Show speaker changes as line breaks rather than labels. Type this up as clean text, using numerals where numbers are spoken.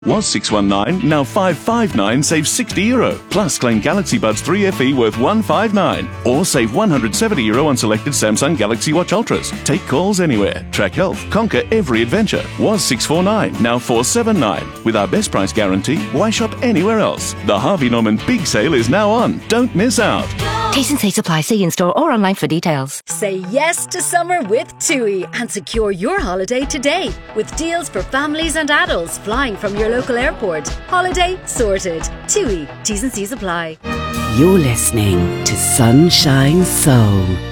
Was 619, now 559, save €60. Plus claim Galaxy Buds 3 FE worth 159. Or save €170 on selected Samsung Galaxy Watch Ultras. Take calls anywhere. Track health. Conquer every adventure. Was 649, now 479. With our best price guarantee, why shop anywhere else? The Harvey Norman Big Sale is now on. Don't miss out.
T's and C's apply. See in-store or online for details.
Say yes to summer with TUI and secure your holiday today with deals for families and adults flying from your local airport. Holiday sorted. TUI. T's and C's apply.
You're listening to Sunshine Soul.